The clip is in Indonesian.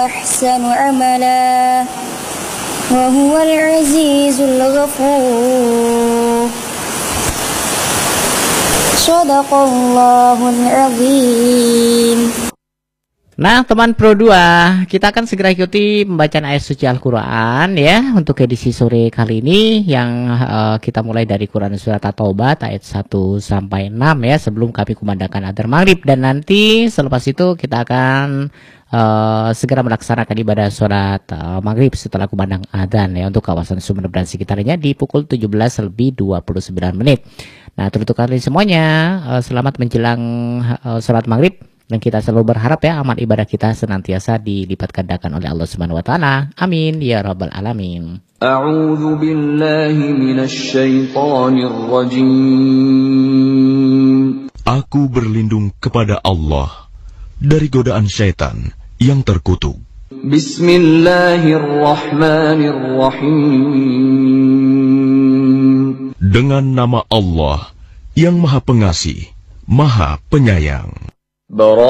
وأحسن عملا وهو العزيز الغفور صدق الله العظيم. Nah, teman Pro 2, kita akan segera ikuti pembacaan ayat suci Al-Quran ya untuk edisi sore kali ini yang kita mulai dari Quran Surat At-Taubah ayat 1 sampai 6 ya sebelum kami kumandangkan adzan maghrib, dan nanti selepas itu kita akan segera melaksanakan ibadah sholat maghrib setelah kumandang adzan ya untuk kawasan Sumeneb dan sekitarnya di pukul 17:29. Nah, untuk kalian semuanya selamat menjelang sholat maghrib. Dan kita selalu berharap ya amal ibadah kita senantiasa dilipat gandakan oleh Allah Subhanahu wa taala. Amin ya rabbal alamin. A'udzu billahi minasy syaithanir rajim. Aku berlindung kepada Allah dari godaan syaitan yang terkutuk. Bismillahirrahmanirrahim. Dengan nama Allah yang Maha Pengasih, Maha Penyayang.